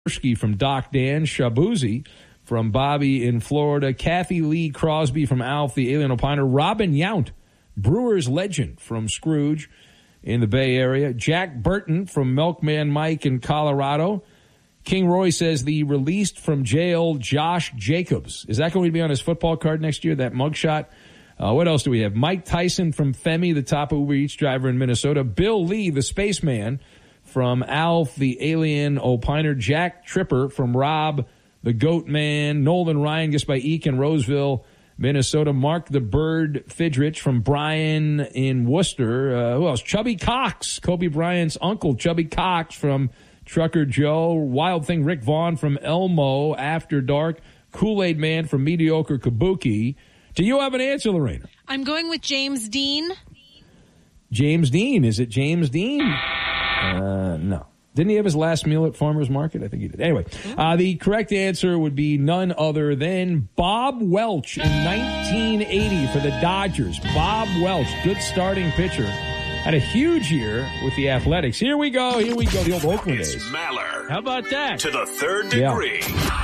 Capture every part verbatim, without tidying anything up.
from Doc Dan, Shabuzi from Bobby in Florida, Kathy Lee Crosby from Alf, the Alien Opiner, Robin Yount, Brewers legend from Scrooge in the Bay Area, Jack Burton from Milkman Mike in Colorado. King Roy says the released from jail Josh Jacobs. Is that going to be on his football card next year, that mugshot? Uh, what else do we have? Mike Tyson from Femi, the top Uber Eats driver in Minnesota. Bill Lee, the spaceman from Alf, the Alien Opiner. Jack Tripper from Rob, the Goat Man. Nolan Ryan gets by Eek in Roseville, Minnesota. Mark the Bird Fidrich from Brian in Worcester. Uh, who else? Chubby Cox, Kobe Bryant's uncle. Chubby Cox from Trucker Joe. Wild Thing Rick Vaughn from Elmo, After Dark. Kool-Aid Man from Mediocre Kabuki. Do you have an answer, Lorena? I'm going with James Dean. James Dean. Is it James Dean? Uh, no. Didn't he have his last meal at Farmer's Market? I think he did. Anyway, uh, the correct answer would be none other than Bob Welch in nineteen eighty for the Dodgers. Bob Welch, good starting pitcher. Had a huge year with the Athletics. Here we go. Here we go. The old Oakland It's days. Maller. How about that? To the third degree.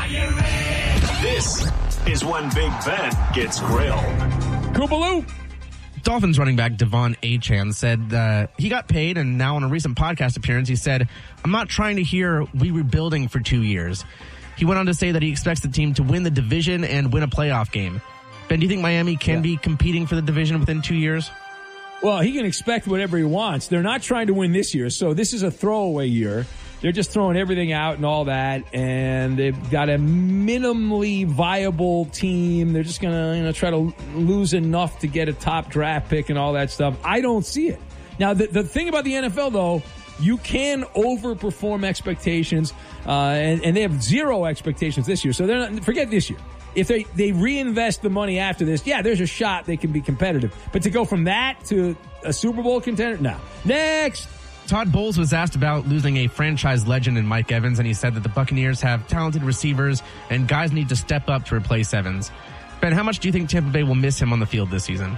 Yeah. This is when Big Ben gets grilled. Koopaloo. Dolphins running back Devon Achane said uh, he got paid, and now on a recent podcast appearance, he said, "I'm not trying to hear we were building for two years." He went on to say that he expects the team to win the division and win a playoff game. Ben, do you think Miami can yeah. be competing for the division within two years? Well, he can expect whatever he wants. They're not trying to win this year, so this is a throwaway year. They're just throwing everything out and all that, and they've got a minimally viable team. They're just going to, you know, try to lose enough to get a top draft pick and all that stuff. I don't see it. Now, the, the thing about the N F L, though, you can overperform expectations, uh, and, and they have zero expectations this year. So they're not, forget this year. If they, they reinvest the money after this, yeah, there's a shot they can be competitive. But to go from that to a Super Bowl contender, no. Next. Todd Bowles was asked about losing a franchise legend in Mike Evans, and he said that the Buccaneers have talented receivers and guys need to step up to replace Evans. Ben, how much do you think Tampa Bay will miss him on the field this season?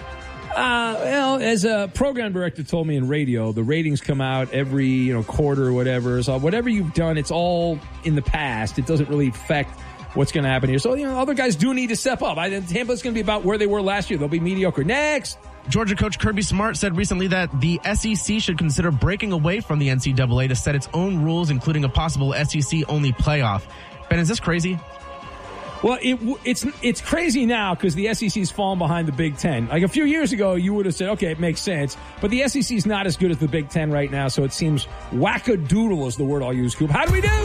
Uh, well, as a program director told me in radio, the ratings come out every, you know, quarter or whatever. So whatever you've done, it's all in the past. It doesn't really affect what's going to happen here. So, you know, other guys do need to step up. I think Tampa's going to be about where they were last year. They'll be mediocre. Next. Georgia coach Kirby Smart said recently that the S E C should consider breaking away from the N C double A to set its own rules, including a possible S E C-only playoff. Ben, is this crazy? Well, it, it's it's crazy now because the S E C's fallen behind the Big Ten. Like a few years ago, you would have said, okay, it makes sense. But the S E C's not as good as the Big Ten right now, so it seems wackadoodle is the word I'll use, Coop. How do we do?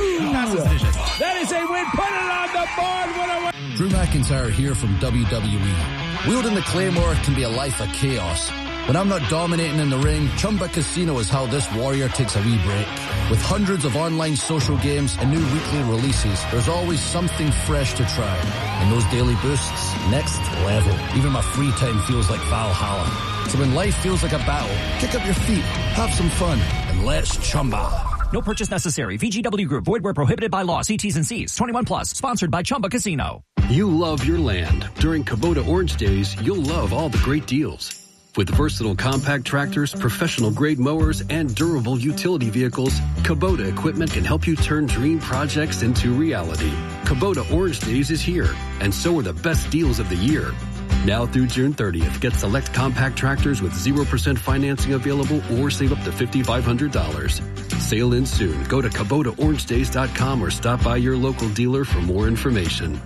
That is a win. Put it on the board. What a win. Drew McIntyre here from W W E. Wielding the Claymore can be a life of chaos. When I'm not dominating in the ring, Chumba Casino is how this warrior takes a wee break. With hundreds of online social games and new weekly releases, there's always something fresh to try. And those daily boosts, next level. Even my free time feels like Valhalla. So when life feels like a battle, kick up your feet, have some fun, and let's Chumba. No purchase necessary. V G W Group. Void where prohibited by law. See T's and C's. twenty-one plus. Sponsored by Chumba Casino. You love your land. During Kubota Orange Days, you'll love all the great deals. With versatile compact tractors, professional-grade mowers, and durable utility vehicles, Kubota equipment can help you turn dream projects into reality. Kubota Orange Days is here, and so are the best deals of the year. Now through June thirtieth, get select compact tractors with zero percent financing available or save up to five thousand five hundred dollars. Sale ends soon. Go to Kubota Orange Days dot com or stop by your local dealer for more information.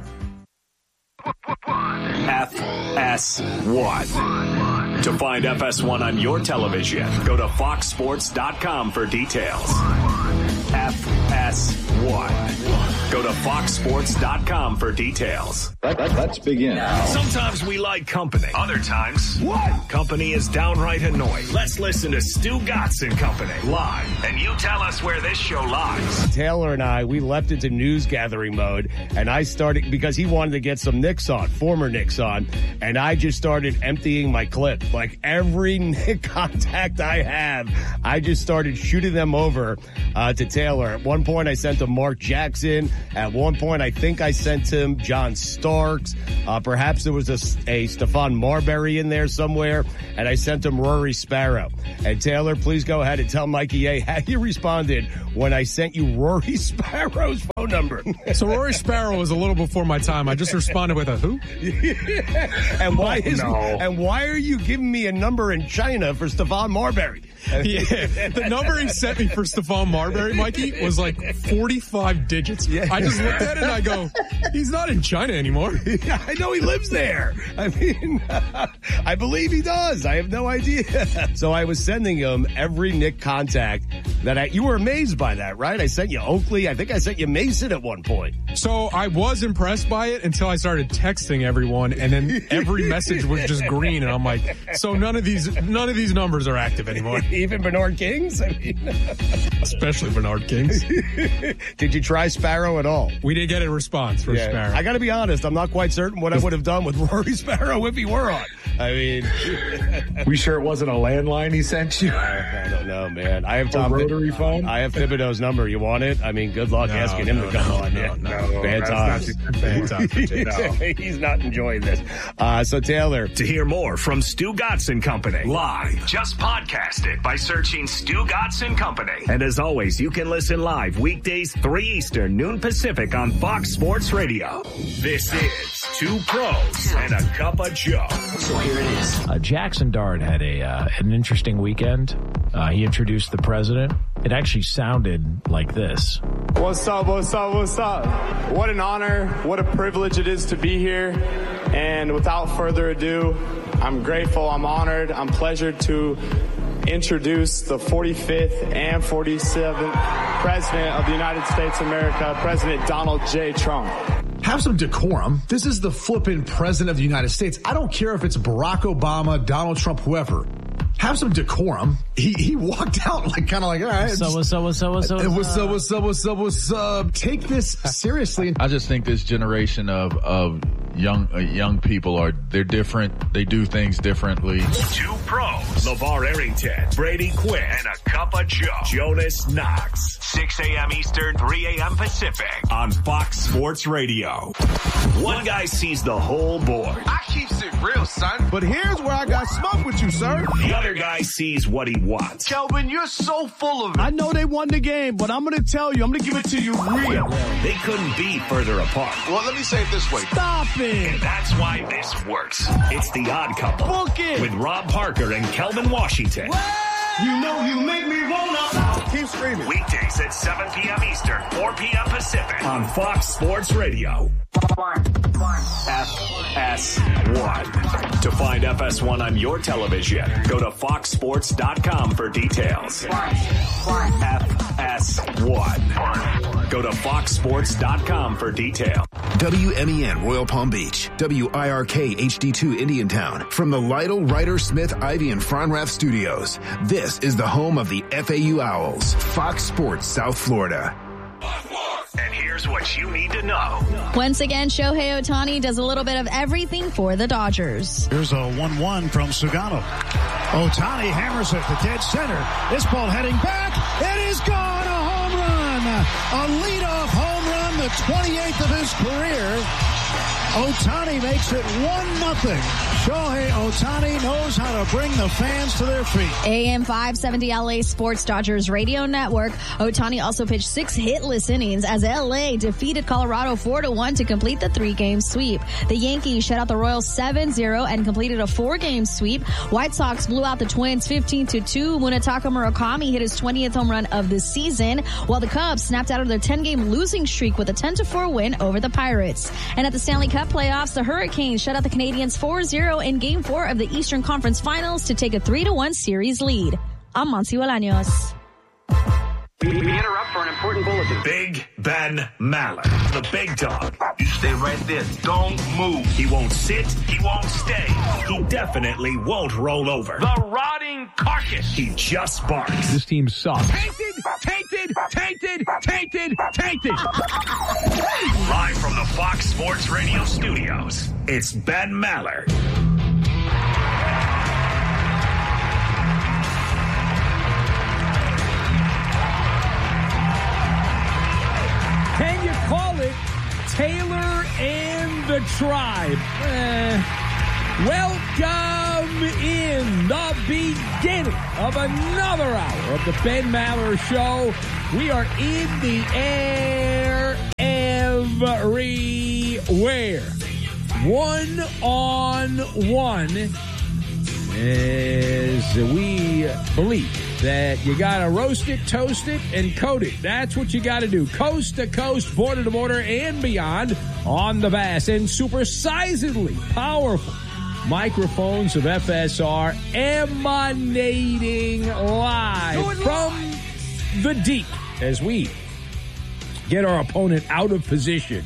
F S one. To find F S one on your television, go to fox sports dot com for details. F S one. Go to fox sports dot com for details. Let, let, let's begin. Sometimes we like company. Other times, what? Company is downright annoying. Let's listen to Stu Gatz and Company live, and you tell us where this show lies. Taylor and I, we leapt into news gathering mode, and I started, because he wanted to get some Knicks on, former Knicks on, and I just started emptying my clip. Like every Knick contact I have, I just started shooting them over uh, to Taylor. At one point, I sent to Mark Jackson. Uh, At one point, I think I sent him John Starks. Uh, perhaps there was a, a Stephon Marbury in there somewhere, and I sent him Rory Sparrow. And Taylor, please go ahead and tell Mikey A how you responded when I sent you Rory Sparrow's phone number. So Rory Sparrow was a little before my time. I just responded with a who? and why is no. and why are you giving me a number in China for Stephon Marbury? Yeah, the number he sent me for Stephon Marbury, Mikey, was like forty-five digits. Yeah. I just looked at it and I go, he's not in China anymore. Yeah, I know he lives there. I mean, I believe he does. I have no idea. So I was sending him every Nick contact that I, you were amazed by that, right? I sent you Oakley. I think I sent you Mason at one point. So I was impressed by it until I started texting everyone, and then every message was just green, and I'm like, so none of these, none of these numbers are active anymore. Even Bernard King's? I mean, especially Bernard King's. Did you try Sparrow at all? We didn't get a response for yeah. Sparrow. I got to be honest. I'm not quite certain what I would have done with Rory Sparrow if he were on. I mean, we sure it wasn't a landline he sent you? I don't know, man. I have Tom a rotary Th- phone. I have Thibodeau's number. You want it? I mean, good luck no, asking no, him to come no, on. No, yeah. no, no, bad times. Bad times. No. He's not enjoying this. Uh, so Taylor, to hear more from Stu Gatz and Company live, just podcast it by searching Stu Gatz and Company. And as always, you can listen live weekdays three Eastern, noon Pacific on Fox Sports Radio. This is Two Pros and a Cup of Joe. So here it is. Uh, Jackson Dart had a uh, an interesting weekend. Uh, he introduced the president. It actually sounded like this. What's up, what's up, what's up? What an honor, what a privilege it is to be here. And without further ado, I'm grateful, I'm honored, I'm pleasured to introduce the forty-fifth and forty-seventh President of the United States of America, President Donald J. Trump. Have some decorum. This is the flippin' President of the United States. I don't care if it's Barack Obama, Donald Trump, whoever. Have some decorum. He he walked out like kind of like, all right. So what's up, what's up, what's up, what's up, what's up, what's up, what's up. Take this seriously. I just think this generation of of young uh, young people are they're different. They do things differently. Two pros: LeVar Arrington, Brady Quinn, and a cup of Joe. Jonas Knox. six a.m. Eastern, three a.m. Pacific on Fox Sports Radio. One guy sees the whole board. I keeps it real, son. But here's where I got smoke with you, sir. The other guy sees what he wants. Kelvin, you're so full of it. I know they won the game, but I'm going to tell you, I'm going to give it to you real. They couldn't be further apart. Well, let me say it this way. Stop it. And that's why this works. It's The Odd Couple. Book it. With Rob Parker and Kelvin Washington. You know you make me wanna. Keep screaming. Weekdays at seven p.m. Eastern, four p.m. Pacific on Fox Sports Radio. F S one. To find F S one on your television, go to fox sports dot com for details. F S one. Go to fox sports dot com for details. W M E N Royal Palm Beach, W I R K H D two Indiantown. From the Lytle, Ryder, Smith, Ivy, and Fronrath studios, this is the home of the F A U Owls, Fox Sports South Florida. And here's what you need to know. Once again, Shohei Ohtani does a little bit of everything for the Dodgers. Here's a one one from Sugano. Ohtani hammers it to dead center. This ball heading back. It is gone. A home run. A leadoff home run, the twenty-eighth of his career. Ohtani makes it one nothing. Shohei Ohtani knows how to bring the fans to their feet. A M five seventy L A Sports Dodgers Radio Network. Ohtani also pitched six hitless innings as L A defeated Colorado four to one to complete the three-game sweep. The Yankees shut out the Royals seven zero and completed a four-game sweep. White Sox blew out the Twins fifteen to two. Munetaka Murakami hit his twentieth home run of the season, while the Cubs snapped out of their ten-game losing streak with a ten to four win over the Pirates. And at the Stanley Cup playoffs, the Hurricanes shut out the Canadiens four zero in Game four of the Eastern Conference Finals to take a three to one series lead. I'm Monty Bolaños. We interrupt for an important bulletin. Big Ben Maller, the big dog. You stay right there. Don't move. He won't sit. He won't stay. He definitely won't roll over. The rotting carcass. He just barks. This team sucks. Tainted, tainted, tainted, tainted, tainted. Live from the Fox Sports Radio studios, it's Ben Maller. Can you call it Taylor and the Tribe. Eh, welcome in the beginning of another hour of the Ben Maller Show. We are in the air everywhere. One on one, as we believe that you got to roast it, toast it, and coat it. That's what you got to do. Coast to coast, border to border, and beyond on the vast and supersizedly powerful microphones of F S R, emanating live from the deep as we get our opponent out of position.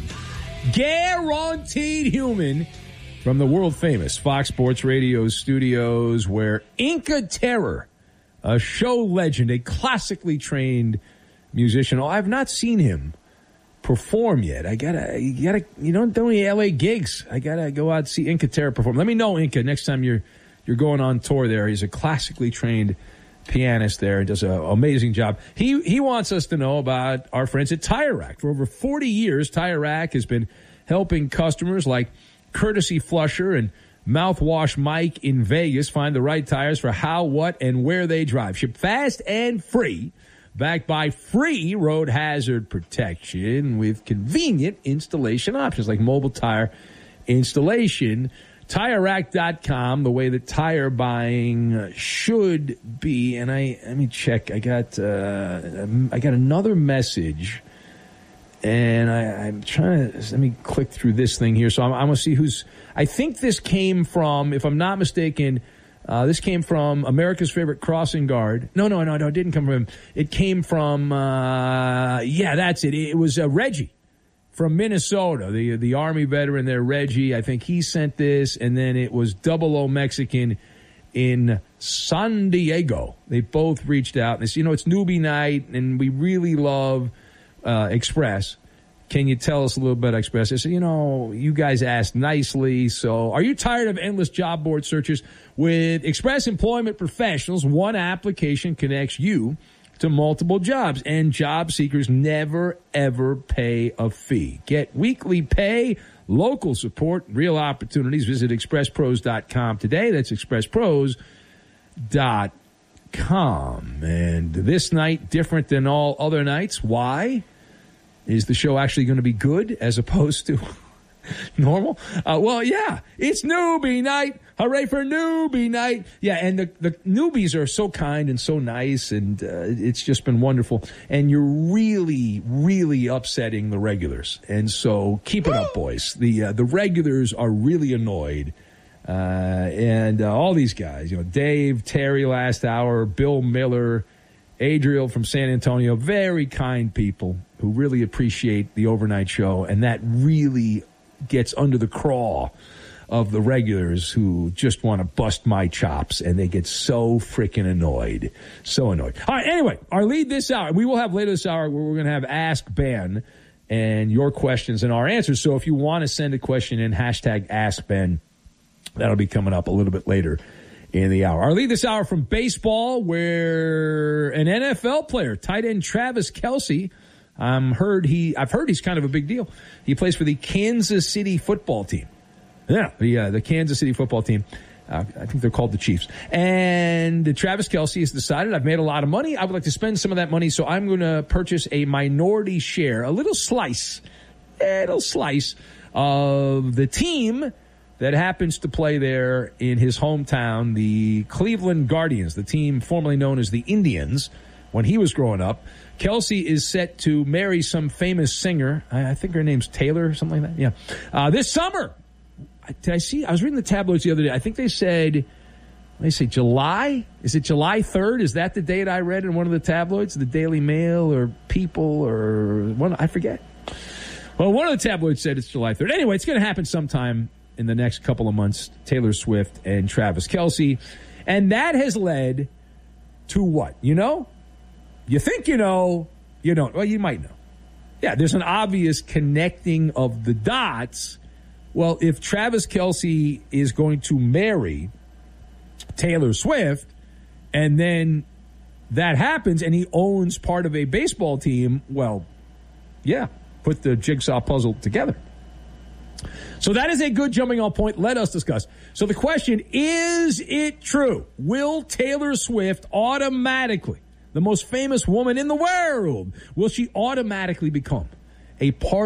Guaranteed human from the world-famous Fox Sports Radio studios, where Inca Terror, a show legend, a classically trained musician. Oh, I've not seen him perform yet. I gotta, you gotta, you don't do any L A gigs. I gotta go out and see Inca Terror perform. Let me know, Inca, next time you're you're going on tour there. He's a classically trained pianist there and does an amazing job. He he wants us to know about our friends at Tire Rack. For over forty years, Tire Rack has been helping customers like Courtesy Flusher and Mouthwash Mike in Vegas find the right tires for how, what, and where they drive. Ship fast and free, backed by free road hazard protection with convenient installation options like mobile tire installation. Tire Rack dot com, the way that tire buying should be. And I let me check. I got uh, I got another message, and I, I'm trying to let me click through this thing here. So I'm, I'm going to see who's. I think this came from, if I'm not mistaken, uh, this came from America's favorite crossing guard. No, no, no, no, it didn't come from him. It came from uh, yeah, that's it. It was uh, Reggie from Minnesota, the the Army veteran there, Reggie. I think he sent this, and then it was Double O Mexican in San Diego. They both reached out. They said, you know, it's newbie night, and we really love uh, Express. Can you tell us a little bit about Express? I said, you know, you guys asked nicely, so are you tired of endless job board searches? With Express Employment Professionals, one application connects you to multiple jobs, and job seekers never, ever pay a fee. Get weekly pay, local support, real opportunities. Visit express pros dot com today. That's express pros dot com. And this night, different than all other nights. Why? Is the show actually going to be good as opposed to normal? Uh, well, yeah, it's newbie night. Hooray for newbie night. Yeah, and the, the newbies are so kind and so nice, and uh, it's just been wonderful. And you're really, really upsetting the regulars. And so keep it up, boys. The uh, the regulars are really annoyed. Uh, and uh, all these guys, you know, Dave, Terry last hour, Bill Miller, Adriel from San Antonio, very kind people who really appreciate the overnight show. And that really gets under the craw of the regulars who just want to bust my chops, and they get so freaking annoyed. So annoyed. All right, anyway, our lead this hour, we will have later this hour where we're going to have Ask Ben and your questions and our answers. So if you want to send a question in, hashtag Ask Ben, that'll be coming up a little bit later in the hour. Our lead this hour from baseball, where an N F L player, tight end Travis Kelce, um, heard he, I've heard he's kind of a big deal. He plays for the Kansas City football team. Yeah, the uh, the Kansas City football team. Uh, I think they're called the Chiefs. And Travis Kelce has decided, I've made a lot of money. I would like to spend some of that money, so I'm going to purchase a minority share, a little slice, a little slice of the team that happens to play there in his hometown, the Cleveland Guardians, the team formerly known as the Indians when he was growing up. Kelce is set to marry some famous singer. I, I think her name's Taylor or something like that. Yeah. Uh, this summer. Did I see? I was reading the tabloids the other day. I think they said, they say July? Is it July third? Is that the date I read in one of the tabloids? The Daily Mail or People or one? I forget. Well, one of the tabloids said it's July third. Anyway, it's going to happen sometime in the next couple of months. Taylor Swift and Travis Kelce. And that has led to what? You know? You think you know. You don't. Well, you might know. Yeah, there's an obvious connecting of the dots. Well, if Travis Kelce is going to marry Taylor Swift, and then that happens and he owns part of a baseball team, well, yeah, put the jigsaw puzzle together. So that is a good jumping off point. Let us discuss. So the question, is it true? Will Taylor Swift automatically, the most famous woman in the world, will she automatically become a part